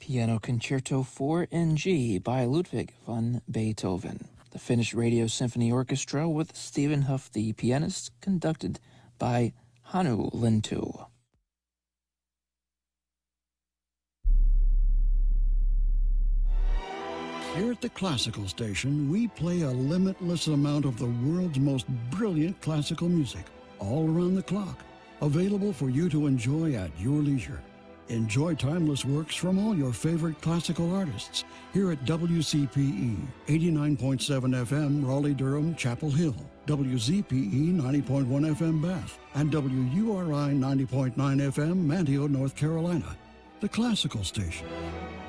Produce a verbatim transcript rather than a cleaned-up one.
Piano Concerto for in G by Ludwig van Beethoven. The Finnish Radio Symphony Orchestra with Stephen Huff, the pianist, conducted by Hannu Lintu. Here at the Classical Station, we play a limitless amount of the world's most brilliant classical music, all around the clock, available for you to enjoy at your leisure. Enjoy timeless works from all your favorite classical artists here at W C P E, eighty-nine point seven F M, Raleigh-Durham, Chapel Hill, W Z P E, ninety point one F M, Bath, and W U R I, ninety point nine F M, Manteo, North Carolina. The Classical Station.